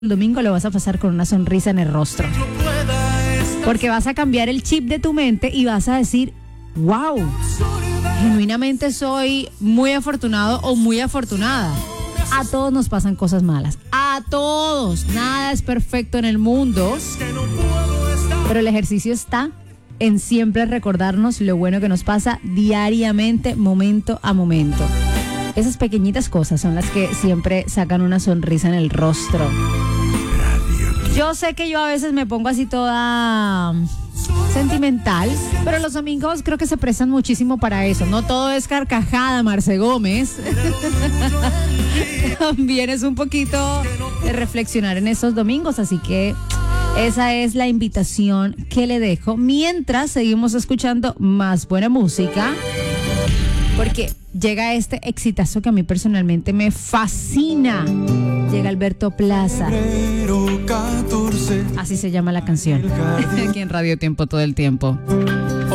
el domingo lo vas a pasar con una sonrisa en el rostro. Porque vas a cambiar el chip de tu mente y vas a decir, wow, genuinamente soy muy afortunado o muy afortunada. A todos nos pasan cosas malas. A todos. Nada es perfecto en el mundo. Pero el ejercicio está en siempre recordarnos lo bueno que nos pasa diariamente, momento a momento. Esas pequeñitas cosas son las que siempre sacan una sonrisa en el rostro. Yo sé que yo a veces me pongo así toda sentimental, pero los domingos creo que se prestan muchísimo para eso. No todo es carcajada, Marce Gómez. También es un poquito de reflexionar en esos domingos, así que esa es la invitación que le dejo. Mientras seguimos escuchando más buena música, porque llega este exitazo que a mí personalmente me fascina. Llega Alberto Plaza. Así se llama la canción. Aquí en Radio Tiempo todo el tiempo.